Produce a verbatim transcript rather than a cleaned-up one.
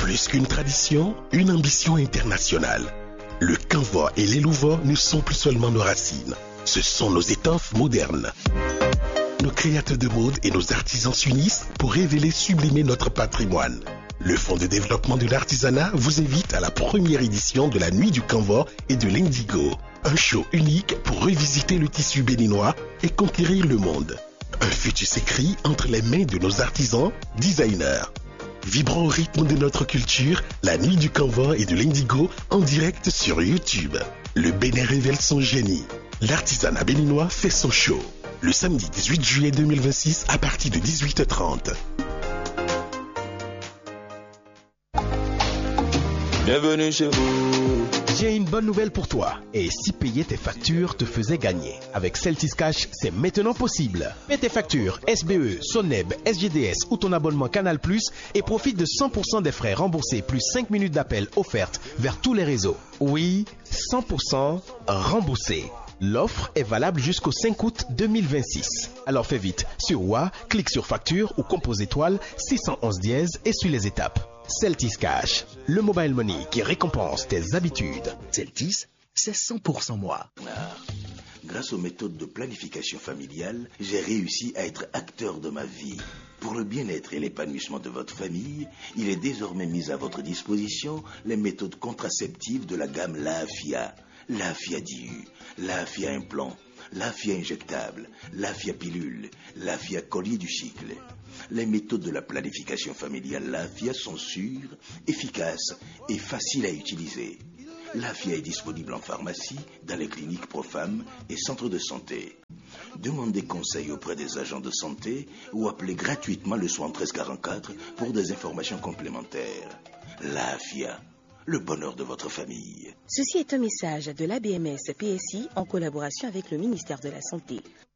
Plus qu'une tradition, une ambition internationale. Le Canva et les Louvres ne sont plus seulement nos racines, ce sont nos étoffes modernes. Nos créateurs de mode et nos artisans s'unissent pour révéler, sublimer notre patrimoine. Le Fonds de développement de l'artisanat vous invite à la première édition de la Nuit du Canva et de l'Indigo. Un show unique pour revisiter le tissu béninois et conquérir le monde. Un futur s'écrit entre les mains de nos artisans, designers. Vibrant au rythme de notre culture, la Nuit du Canva et de l'Indigo en direct sur YouTube. Le Bénin révèle son génie. L'artisanat béninois fait son show. Le samedi dix-huit juillet deux mille vingt-six à partir de dix-huit heures trente. Bienvenue chez vous. J'ai une bonne nouvelle pour toi. Et si payer tes factures te faisait gagner? Avec Celtis Cash, c'est maintenant possible. Paie tes factures S B E, Soneb, S G D S ou ton abonnement Canal plus et profite de cent pour cent des frais remboursés plus cinq minutes d'appel offertes vers tous les réseaux. Oui, cent pour cent remboursé. L'offre est valable jusqu'au cinq août deux mille vingt-six. Alors fais vite. Sur W A, clique sur facture ou compose étoile six cent onze dièse et suis les étapes. Celtis Cash, le mobile money qui récompense tes habitudes. Celtis, c'est cent pour cent moi. Ah, grâce aux méthodes de planification familiale, j'ai réussi à être acteur de ma vie. Pour le bien-être et l'épanouissement de votre famille, il est désormais mis à votre disposition les méthodes contraceptives de la gamme LAFIA. LAFIA D I U, LAFIA implant, LAFIA injectable, LAFIA pilule, LAFIA collier du cycle. Les méthodes de la planification familiale LAFIA sont sûres, efficaces et faciles à utiliser. LAFIA est disponible en pharmacie, dans les cliniques Profam et centres de santé. Demandez conseil auprès des agents de santé ou appelez gratuitement le soixante-treize quarante-quatre pour des informations complémentaires. LAFIA, le bonheur de votre famille. Ceci est un message de l'A B M S P S I en collaboration avec le ministère de la Santé.